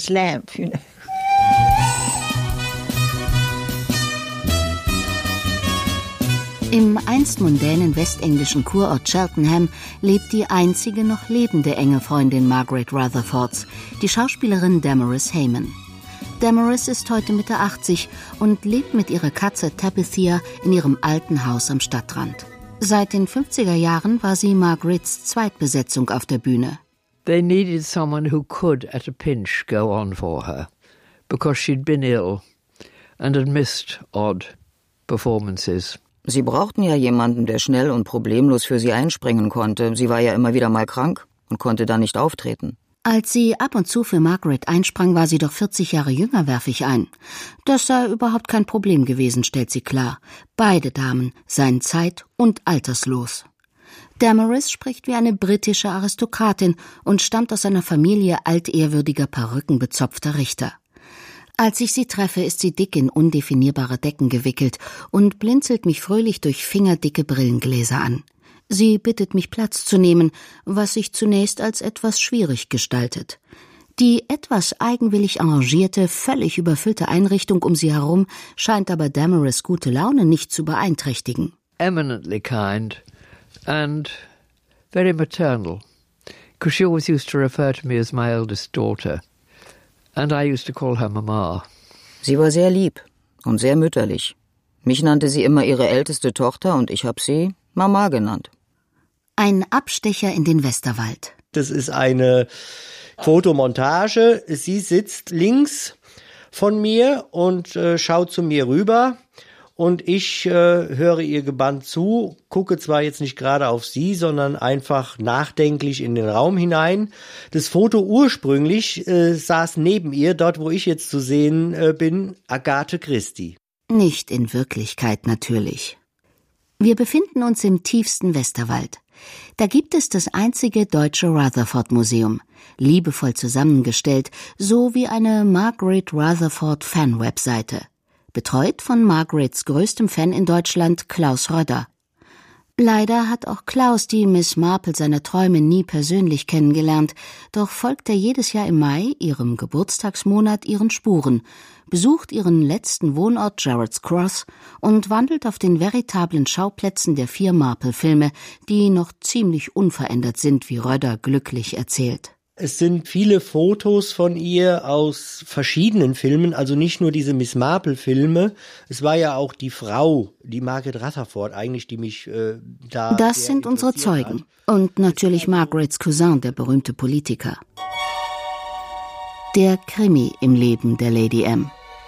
Christmas lamp, you know. Im einst mondänen westenglischen Kurort Cheltenham lebt die einzige noch lebende enge Freundin Margaret Rutherfords, die Schauspielerin Damaris Hayman. Damaris ist heute Mitte 80 und lebt mit ihrer Katze Tabitha in ihrem alten Haus am Stadtrand. Seit den 50er Jahren war sie Margarets Zweitbesetzung auf der Bühne. They needed someone who could, at a pinch, go on for her, because she'd been ill and had missed odd performances. Sie brauchten ja jemanden, der schnell und problemlos für sie einspringen konnte. Sie war ja immer wieder mal krank und konnte dann nicht auftreten. Als sie ab und zu für Margaret einsprang, war sie doch 40 Jahre jünger, werfe ich ein. Das sei überhaupt kein Problem gewesen, stellt sie klar. Beide Damen seien zeit- und alterslos. Damaris spricht wie eine britische Aristokratin und stammt aus einer Familie altehrwürdiger, perückenbezopfter Richter. Als ich sie treffe, ist sie dick in undefinierbare Decken gewickelt und blinzelt mich fröhlich durch fingerdicke Brillengläser an. Sie bittet mich, Platz zu nehmen, was sich zunächst als etwas schwierig gestaltet. Die etwas eigenwillig arrangierte, völlig überfüllte Einrichtung um sie herum scheint aber Damaris' gute Laune nicht zu beeinträchtigen. Eminently kind and very maternal, because she always used to refer to me as my eldest daughter. And I used to call her Mama. Sie war sehr lieb und sehr mütterlich. Mich nannte sie immer ihre älteste Tochter und ich habe sie Mama genannt. Ein Abstecher in den Westerwald. Das ist eine Fotomontage. Sie sitzt links von mir und schaut zu mir rüber. Und ich höre ihr gebannt zu, gucke zwar jetzt nicht gerade auf sie, sondern einfach nachdenklich in den Raum hinein. Das Foto ursprünglich saß neben ihr, dort wo ich jetzt zu sehen bin, Agathe Christie. Nicht in Wirklichkeit natürlich. Wir befinden uns im tiefsten Westerwald. Da gibt es das einzige deutsche Rutherford-Museum, liebevoll zusammengestellt, so wie eine Margaret Rutherford-Fan-Webseite. Betreut von Margarets größtem Fan in Deutschland, Klaus Rödder. Leider hat auch Klaus die Miss Marple seiner Träume nie persönlich kennengelernt, doch folgt er jedes Jahr im Mai, ihrem Geburtstagsmonat, ihren Spuren, besucht ihren letzten Wohnort Gerrards Cross und wandelt auf den veritablen Schauplätzen der 4 Marple-Filme, die noch ziemlich unverändert sind, wie Rödder glücklich erzählt. Es sind viele Fotos von ihr aus verschiedenen Filmen, also nicht nur diese Miss Marple-Filme. Es war ja auch die Frau, die Margaret Rutherford eigentlich, die mich da... Das sind unsere Zeugen. Und natürlich Margarets Cousin, der berühmte Politiker. Der Krimi im Leben der Lady M.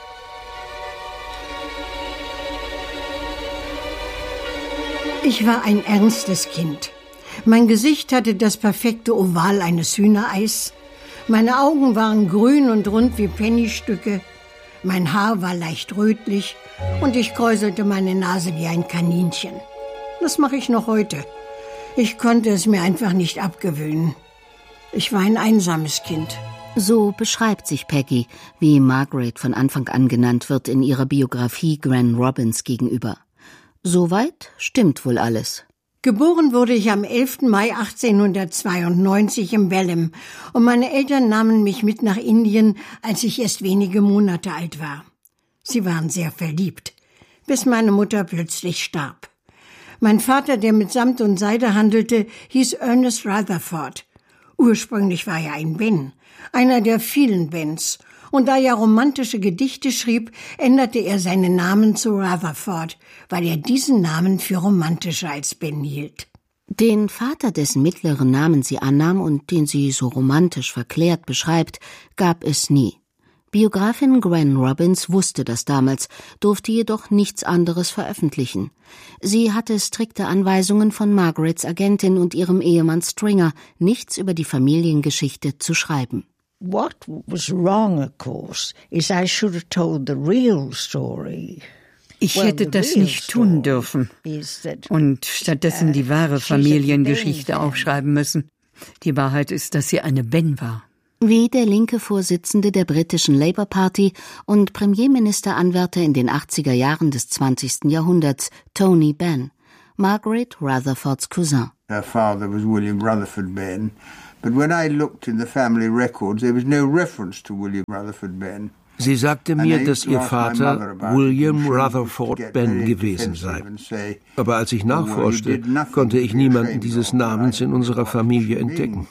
Ich war ein ernstes Kind. Mein Gesicht hatte das perfekte Oval eines Hühnereis. Meine Augen waren grün und rund wie Pennystücke. Mein Haar war leicht rötlich und ich kräuselte meine Nase wie ein Kaninchen. Das mache ich noch heute. Ich konnte es mir einfach nicht abgewöhnen. Ich war ein einsames Kind. So beschreibt sich Peggy, wie Margaret von Anfang an genannt wird in ihrer Biografie Gran Robbins gegenüber. Soweit stimmt wohl alles. Geboren wurde ich am 11. Mai 1892 in Belem und meine Eltern nahmen mich mit nach Indien, als ich erst wenige Monate alt war. Sie waren sehr verliebt, bis meine Mutter plötzlich starb. Mein Vater, der mit Samt und Seide handelte, hieß Ernest Rutherford. Ursprünglich war er ein Ben, einer der vielen Bens. Und da er romantische Gedichte schrieb, änderte er seinen Namen zu Rutherford, weil er diesen Namen für romantischer als Ben hielt. Den Vater, dessen mittleren Namen sie annahm und den sie so romantisch verklärt beschreibt, gab es nie. Biografin Gran Robbins wusste das damals, durfte jedoch nichts anderes veröffentlichen. Sie hatte strikte Anweisungen von Margarets Agentin und ihrem Ehemann Stringer, nichts über die Familiengeschichte zu schreiben. What was wrong, of course, is I should have told the real story. Ich hätte das nicht tun dürfen und stattdessen die wahre Familiengeschichte aufschreiben müssen. Die Wahrheit ist, dass sie eine Ben war. Wie der linke Vorsitzende der britischen Labour Party und Premierministeranwärter in den 80er Jahren des 20. Jahrhunderts, Tony Benn, Margaret Rutherfords Cousin. Her father was William Rutherford Benn, But when I looked in the family records, there was no reference to William Rutherford Benn. Sie sagte mir, dass ihr Vater William Rutherford Benn gewesen sei. Aber als ich nachforschte, konnte ich niemanden dieses Namens in unserer Familie entdecken.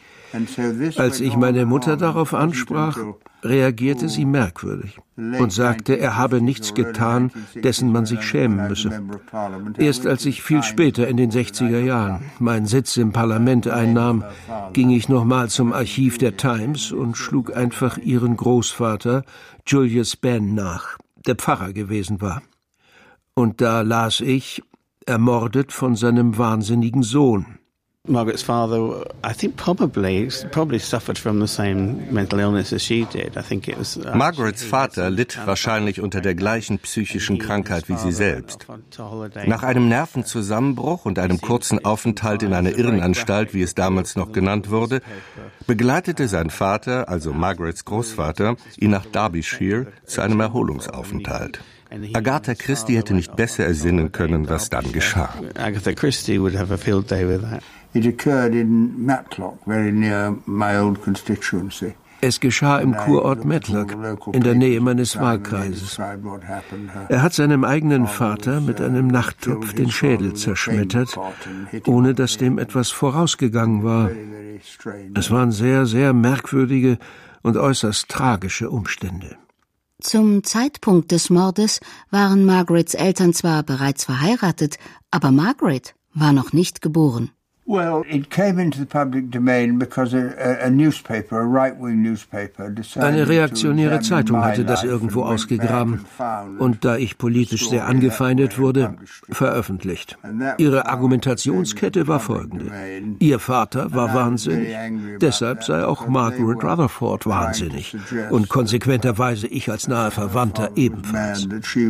Als ich meine Mutter darauf ansprach, reagierte sie merkwürdig und sagte, er habe nichts getan, dessen man sich schämen müsse. Erst als ich viel später in den 60er Jahren meinen Sitz im Parlament einnahm, ging ich nochmal zum Archiv der Times und schlug einfach ihren Großvater Julius Benn nach, der Pfarrer gewesen war. Und da las ich, ermordet von seinem wahnsinnigen Sohn. Margaret's father, I think probably suffered from the same mental illness as she did. I think it was. Margarets Vater litt wahrscheinlich unter der gleichen psychischen Krankheit wie sie selbst. Nach einem Nervenzusammenbruch und einem kurzen Aufenthalt in einer Irrenanstalt, wie es damals noch genannt wurde, begleitete sein Vater, also Margarets Großvater, ihn nach Derbyshire zu einem Erholungsaufenthalt. Agatha Christie hätte nicht besser ersinnen können, was dann geschah. Agatha Christie would have a field day with that. It occurred in Matlock, very near my old constituency. Es geschah im Kurort Matlock, in der Nähe meines Wahlkreises. Er hat seinem eigenen Vater mit einem Nachttopf den Schädel zerschmettert, ohne dass dem etwas vorausgegangen war. Es waren sehr, sehr merkwürdige und äußerst tragische Umstände. Zum Zeitpunkt des Mordes waren Margarets Eltern zwar bereits verheiratet, aber Margaret war noch nicht geboren. Well, it came into the public domain because a newspaper, a right-wing newspaper, decided. Eine reaktionäre Zeitung hatte das irgendwo ausgegraben und da ich politisch sehr angefeindet wurde, veröffentlicht. Ihre Argumentationskette war folgende. Ihr Vater war wahnsinnig, deshalb sei auch Margaret Rutherford wahnsinnig und konsequenterweise ich als nahe Verwandter ebenfalls.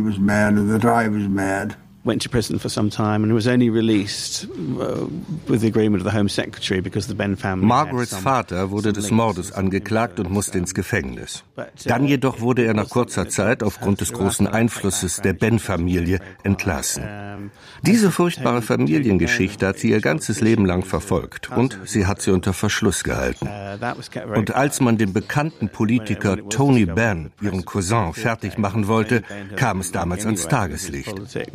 Went to prison for some time and was only released with the agreement of the Home Secretary because the Benn family. Margarets Vater wurde des Mordes angeklagt und musste ins Gefängnis. Dann jedoch wurde er nach kurzer Zeit aufgrund des großen Einflusses der Benn-Familie entlassen. Diese furchtbare Familiengeschichte hat sie ihr ganzes Leben lang verfolgt und sie hat sie unter Verschluss gehalten. Und als man den bekannten Politiker Tony Benn, ihren Cousin, fertig machen wollte, kam es damals ans Tageslicht.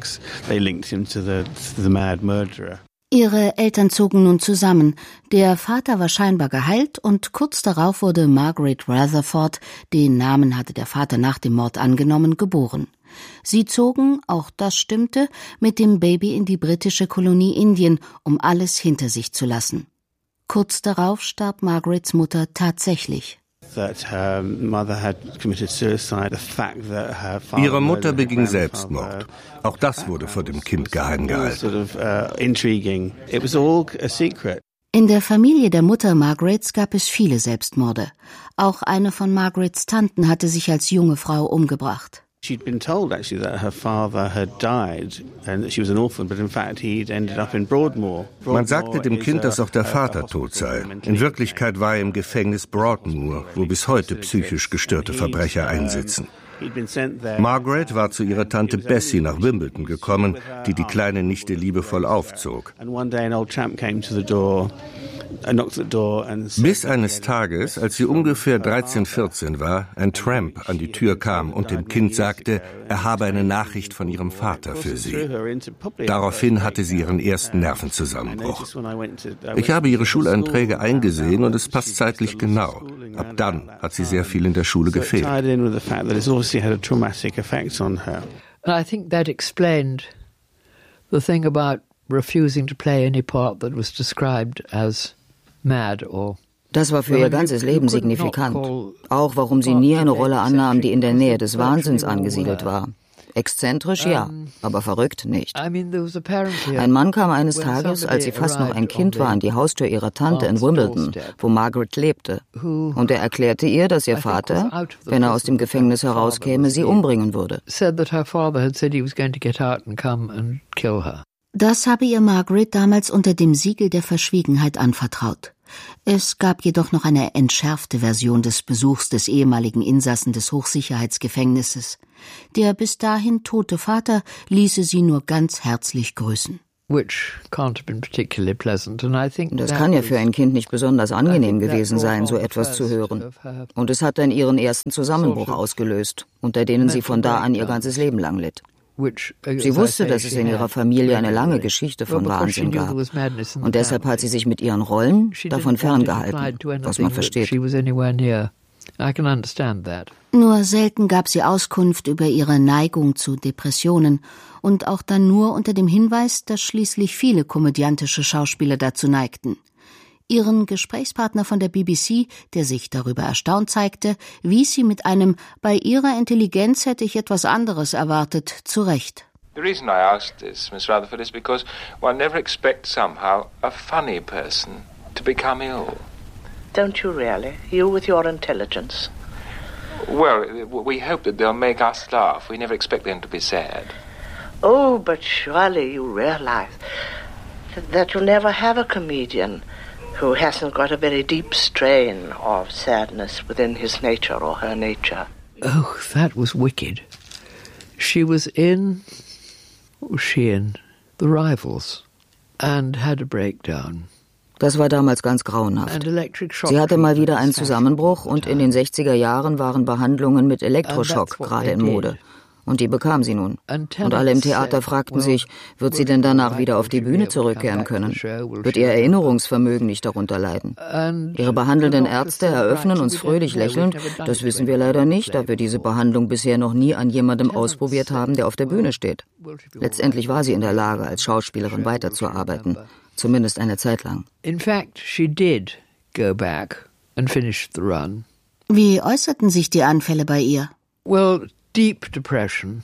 Ihre Eltern zogen nun zusammen. Der Vater war scheinbar geheilt und kurz darauf wurde Margaret Rutherford, den Namen hatte der Vater nach dem Mord angenommen, geboren. Sie zogen, auch das stimmte, mit dem Baby in die britische Kolonie Indien, um alles hinter sich zu lassen. Kurz darauf starb Margarets Mutter tatsächlich. Ihre Mutter beging Selbstmord. Auch das wurde vor dem Kind geheim gehalten. In der Familie der Mutter Margarets gab es viele Selbstmorde. Auch eine von Margarets Tanten hatte sich als junge Frau umgebracht. She'd been told actually that her father had died and that she was an orphan, but in fact he'd ended up in Broadmoor. Man sagte dem Kind, dass auch der Vater tot sei. In Wirklichkeit war er im Gefängnis Broadmoor, wo bis heute psychisch gestörte Verbrecher einsitzen. Margaret war zu ihrer Tante Bessie nach Wimbledon gekommen, die die kleine Nichte liebevoll aufzog. Bis eines Tages, als sie ungefähr 13, 14 war, ein Tramp an die Tür kam und dem Kind sagte, er habe eine Nachricht von ihrem Vater für sie. Daraufhin hatte sie ihren ersten Nervenzusammenbruch. Ich habe ihre Schuleinträge eingesehen und es passt zeitlich genau. Ab dann hat sie sehr viel in der Schule gefehlt. And I think that explained the thing about refusing to play any part that was described as mad or. Das war für ihr ganzes Leben signifikant. Auch warum sie nie eine Rolle annahm, die in der Nähe des Wahnsinns angesiedelt war. Exzentrisch, ja, aber verrückt nicht. Ein Mann kam eines Tages, als sie fast noch ein Kind war, an die Haustür ihrer Tante in Wimbledon, wo Margaret lebte. Und er erklärte ihr, dass ihr Vater, wenn er aus dem Gefängnis herauskäme, sie umbringen würde. Das habe ihr Margaret damals unter dem Siegel der Verschwiegenheit anvertraut. Es gab jedoch noch eine entschärfte Version des Besuchs des ehemaligen Insassen des Hochsicherheitsgefängnisses. Der bis dahin tote Vater ließe sie nur ganz herzlich grüßen. Das kann ja für ein Kind nicht besonders angenehm gewesen sein, so etwas zu hören. Und es hat dann ihren ersten Zusammenbruch ausgelöst, unter denen sie von da an ihr ganzes Leben lang litt. Sie wusste, dass es in ihrer Familie eine lange Geschichte von Wahnsinn gab. Und deshalb hat sie sich mit ihren Rollen davon ferngehalten, was man versteht. Nur selten gab sie Auskunft über ihre Neigung zu Depressionen und auch dann nur unter dem Hinweis, dass schließlich viele komödiantische Schauspieler dazu neigten. Ihren Gesprächspartner von der BBC, der sich darüber erstaunt zeigte, wies sie mit einem „Bei ihrer Intelligenz hätte ich etwas anderes erwartet" zurecht. The reason I asked this, Miss Rutherford, is because one never expects somehow a funny person to become ill. Don't you really? You with your intelligence? Well, we hope that they'll make us laugh. We never expect them to be sad. Oh, but surely you realize that you'll never have a comedian who hasn't got a very deep strain of sadness within his nature or her nature. Oh, that was wicked. She was in The Rivals and had a breakdown. Das war damals ganz grauenhaft. Sie hatte mal wieder einen Zusammenbruch und in den 60er Jahren waren Behandlungen mit Elektroschock gerade in Mode. Und die bekam sie nun. Und alle im Theater fragten sich, wird sie denn danach wieder auf die Bühne zurückkehren können? Wird ihr Erinnerungsvermögen nicht darunter leiden? Ihre behandelnden Ärzte eröffnen uns fröhlich lächelnd, das wissen wir leider nicht, da wir diese Behandlung bisher noch nie an jemandem ausprobiert haben, der auf der Bühne steht. Letztendlich war sie in der Lage, als Schauspielerin weiterzuarbeiten. Zumindest eine Zeit lang. In fact, she did go back and finish the run. Wie äußerten sich die Anfälle bei ihr? Well, deep depression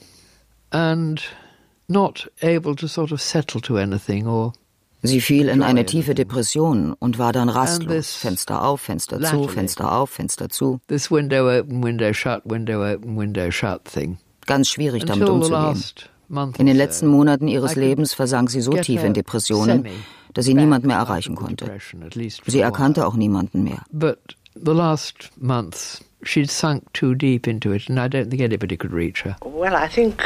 and not able to sort of settle to anything or. Sie fiel in eine tiefe Depression und war dann rastlos. Fenster auf, Fenster zu, Fenster auf, Fenster zu. This window open, window shut, window open, window shut thing. Ganz schwierig damit umzugehen. In den letzten Monaten ihres Lebens versank sie so tief in Depressionen, dass sie niemand mehr erreichen konnte. Sie erkannte auch niemanden mehr. But the last months she'd sunk too deep into it and I don't think anybody could reach her. Well, I think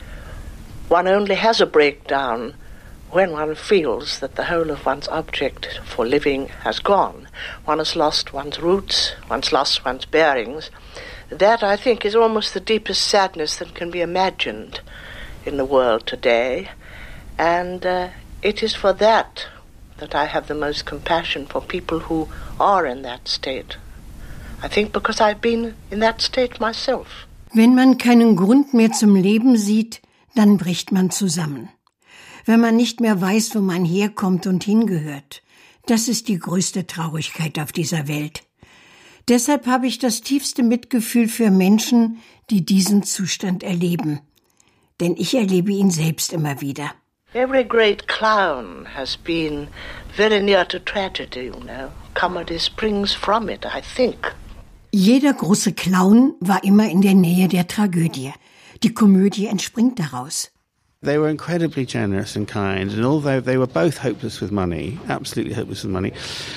one only has a breakdown when one feels that the whole of one's object for living has gone. One has lost one's roots, one's lost one's bearings. That, I think, is almost the deepest sadness that can be imagined in the world today. And it is for that I have the most compassion for people who are in that state. I think because I've been in that state myself. Wenn man keinen Grund mehr zum Leben sieht, dann bricht man zusammen. Wenn man nicht mehr weiß, wo man herkommt und hingehört. Das ist die größte Traurigkeit auf dieser Welt. Deshalb habe ich das tiefste Mitgefühl für Menschen, die diesen Zustand erleben. Denn ich erlebe ihn selbst immer wieder. Every great clown has been very near to tragedy, you know. Comedy springs from it, I think. Jeder große Clown war immer in der Nähe der Tragödie. Die Komödie entspringt daraus. They were incredibly generous and kind, and although they were both hopeless with money, absolutely hopeless with money,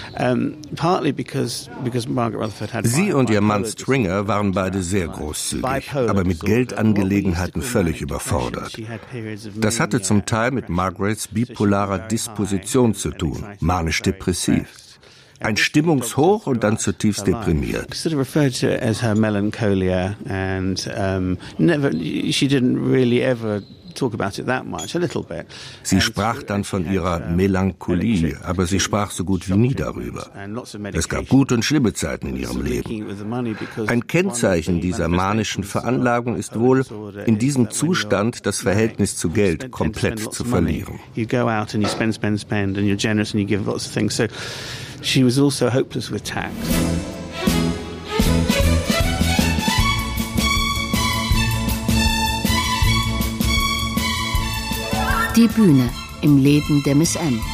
partly because Margaret Rutherford had. Sie und ihr Mann Stringer waren beide sehr großzügig, aber mit Geldangelegenheiten völlig überfordert. Das hatte zum Teil mit Margarets bipolarer Disposition zu tun, manisch-depressiv. Ein Stimmungshoch und dann zutiefst deprimiert. Sort of referred to it as her melancholia, and she didn't really ever talk about it that much, a little bit. Sie sprach dann von ihrer Melancholie, aber sie sprach so gut wie nie darüber. Es gab gute und schlimme Zeiten in ihrem Leben. Ein Kennzeichen dieser manischen Veranlagung ist wohl, in diesem Zustand das Verhältnis zu Geld komplett zu verlieren. You go out and you spend and you're generous and you give lots of things. So she was also hopeless with tax. Die Bühne im Leben der Miss M.